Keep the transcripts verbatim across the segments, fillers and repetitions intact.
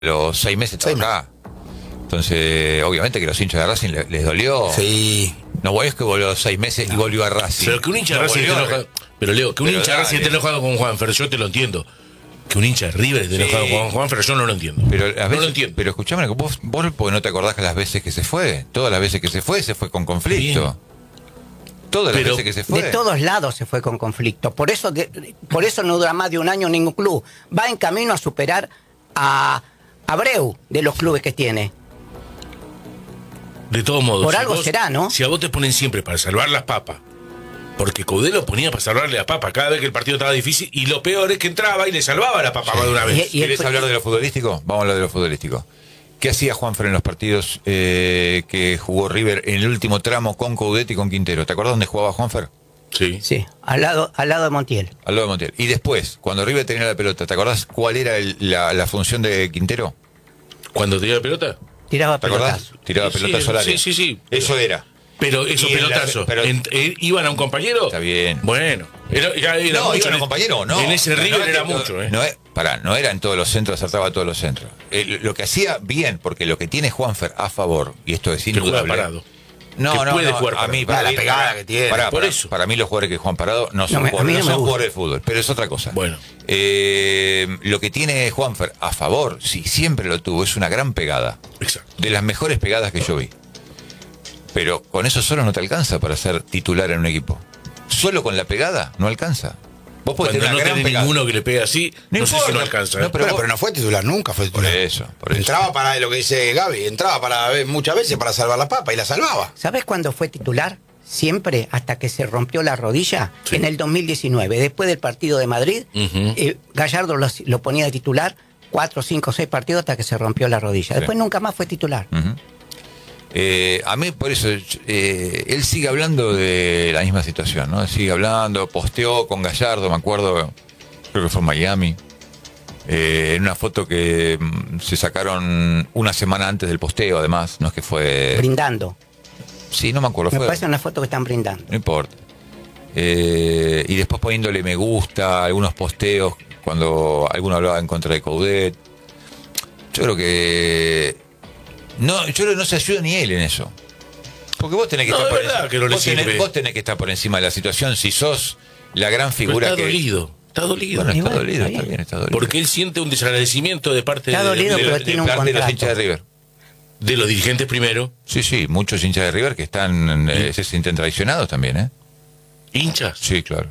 los seis meses estaba acá. Entonces, obviamente que los hinchas de Racing les, les dolió. Sí. No, bueno, es que volvió seis meses no. y volvió a Racing. Pero que un hincha de no, Racing esté enojado. Pero Leo, que un hincha de Racing esté enojado con Juanfer, yo te lo entiendo. Que un hincha de River esté sí. enojado con Juanfer, yo no lo entiendo. Pero a veces, no lo entiendo. Pero escuchame, vos, vos porque no te acordás que las veces que se fue, todas las veces que se fue, se fue con conflicto. Bien. Todas las pero veces que se fue. De todos lados se fue con conflicto. Por eso, de, por eso no dura más de un año ningún club. Va en camino a superar a Abreu de los clubes que tiene. De todos modos. Por si algo vos, será, ¿no? Si a vos te ponen siempre para salvar las papas, porque Coudet lo ponía para salvarle las papas cada vez que el partido estaba difícil, y lo peor es que entraba y le salvaba la papa sí. más de una vez. ¿Y, y ¿Querés hablar de lo futbolístico? Vamos a hablar de lo futbolístico. ¿Qué hacía Juanfer en los partidos eh, que jugó River en el último tramo con Coudet y con Quintero? ¿Te acuerdas dónde jugaba Juanfer? Sí. Sí, al lado, al lado de Montiel. Al lado de Montiel. Y después, cuando River tenía la pelota, ¿te acordás cuál era el, la, la función de Quintero? ¿Cuando tenía la pelota? Tiraba ¿Te acordás? pelotazo. Tiraba sí, pelotazo al área. Sí, sí, sí. Eso era. Pero esos pelotazos, pero, eh, ¿iban a un compañero? Está bien. Bueno, era, ya era no, mucho. iban a un compañero, no. En ese River no, no, era no, mucho, ¿eh? No, pará, no era en todos los centros, acertaba a todos los centros. Eh, lo que hacía bien, porque lo que tiene Juanfer a favor, y esto es indudable. Parado. No, que no, puede no, jugar a mí, para, para la mí, pegada para, que tiene. Para, por para, eso. Para mí los jugadores que juegan parado no son, no, jugadores, no no son gusta. jugadores de fútbol, pero es otra cosa. Bueno. Eh, lo que tiene Juanfer a favor, sí, siempre lo tuvo, es una gran pegada. Exacto. De las mejores pegadas que yo vi. Pero con eso solo no te alcanza para ser titular en un equipo. Solo con la pegada no alcanza. Vos podés Cuando tener no una gran tenés pegada. ninguno que le pegue así, no, no sé si no alcanza. ¿eh? No, pero, bueno, vos... pero no fue titular nunca, fue titular. Por eso, por eso. Entraba para lo que dice Gaby, entraba para muchas veces para salvar la papa y la salvaba. ¿Sabés cuándo fue titular? Siempre, hasta que se rompió la rodilla, sí. en el dos mil diecinueve, después del partido de Madrid, uh-huh. eh, Gallardo lo, lo ponía de titular cuatro, cinco, seis partidos hasta que se rompió la rodilla. Después sí. nunca más fue titular. Uh-huh. Eh, a mí, por eso, eh, él sigue hablando de la misma situación, ¿no? Sigue hablando, posteó con Gallardo, me acuerdo, creo que fue en Miami, eh, en una foto que mm, se sacaron una semana antes del posteo, además, no es que fue... Brindando. Sí, no me acuerdo. Me fue... parece una foto que están brindando. No importa. Eh, y después poniéndole me gusta, algunos posteos, cuando alguno hablaba en contra de Coudet. Yo creo que... No, yo creo que no se ayuda ni él en eso. Porque vos tenés que, no, estar, por verdad encima, que no le vos, tenés, sirve. vos tenés que estar por encima de la situación si sos la gran figura. Pero está que... dolido, está dolido. Bueno, está bueno, dolido, está está bien, está dolido. Porque él siente un desagradecimiento de parte está de, dolido, de, pero de, tiene de, un de los contrato. hinchas de River. De los dirigentes primero. Sí, sí, muchos hinchas de River que están ¿Sí? eh, se sienten traicionados también, ¿eh? ¿Hinchas? Sí, claro.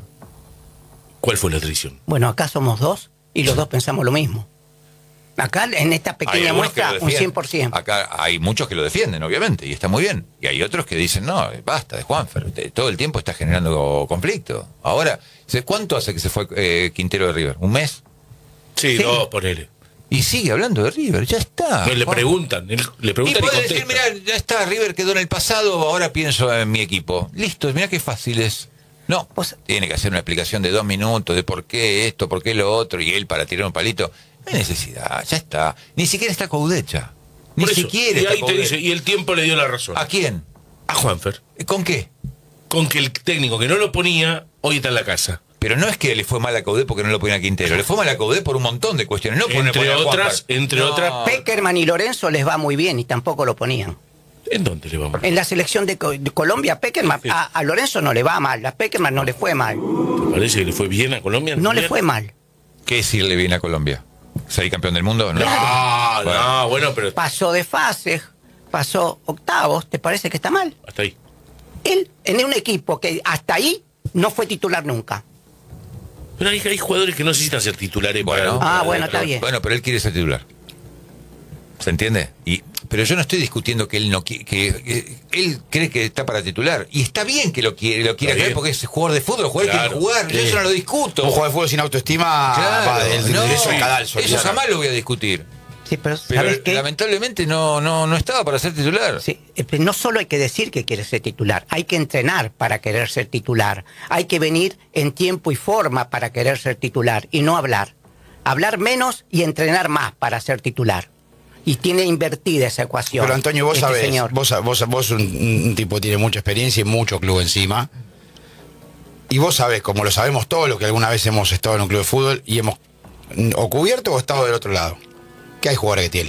¿Cuál fue la traición? Bueno, acá somos dos y los dos pensamos lo mismo. Acá, en esta pequeña muestra, un cien por ciento. Acá hay muchos que lo defienden, obviamente, y está muy bien. Y hay otros que dicen, no, basta de Juanfer, todo el tiempo está generando conflicto. Ahora, ¿cuánto hace que se fue eh, Quintero de River? ¿Un mes? Sí, Sí. dos, ponele. Y sigue hablando de River, ya está. No, le Juan. preguntan, él, le Y preguntan y, puede contesta. decir, mirá, ya está, River quedó en el pasado, ahora pienso en mi equipo. Listo, mirá qué fácil es. No, Vos- tiene que hacer una explicación de dos minutos de por qué esto, por qué lo otro, y él para tirar un palito. No hay necesidad, ya está. Ni siquiera está Coudecha. Ni Por eso, siquiera y está ahí te Coudet. dice, y el tiempo le dio la razón. ¿A quién? A Juanfer. ¿Con qué? Con que el técnico que no lo ponía, hoy está en la casa. Pero no es que le fue mal a Coudet porque no lo ponía a Quintero. Le fue mal a Coudet por un montón de cuestiones. No por Entre poner a otras, Juanfer. entre No. otras. Peckerman y Lorenzo les va muy bien y tampoco lo ponían. ¿En dónde le vamos? En la selección de, Co- de Colombia, Peckerman, Sí. a, a Lorenzo no le va mal, a Peckerman no le fue mal. ¿Te parece que le fue bien a Colombia? No le fue mal. ¿Qué decirle bien a Colombia? ¿Ser campeón del mundo? No. No, Bueno. no, bueno, pero Pasó de fase, pasó octavos, ¿te parece que está mal? hasta ahí. Él, en un equipo que hasta ahí no fue titular nunca. Pero hay, hay jugadores que no necesitan ser titulares Bueno, para... Ah, bueno, pero- está bien. Bueno, pero él quiere ser titular. ¿Se entiende? Y, pero yo no estoy discutiendo que él no qui- que, que él cree que está para titular. Y está bien que lo quiere, lo quiera Está creer bien. porque es jugador de fútbol, jugador Claro. que quiere jugar. Yo Sí. eso no lo discuto. Un jugador de fútbol sin autoestima Claro, va del, no, de eso en cadalso. eso olvidate. jamás lo voy a discutir. Sí, pero, Pero ¿sabes qué? lamentablemente no, no, no estaba para ser titular. Sí, eh, pero no solo hay que decir que quiere ser titular, hay que entrenar para querer ser titular. Hay que venir en tiempo y forma para querer ser titular y no hablar. Hablar menos y entrenar más para ser titular. Y tiene invertida esa ecuación. Pero Antonio, vos este sabés, señor. vos, vos, vos un, un tipo que tiene mucha experiencia y mucho club encima. Y vos sabés, como lo sabemos todos los que alguna vez hemos estado en un club de fútbol y hemos o cubierto o estado del otro lado. que hay jugadores que tienen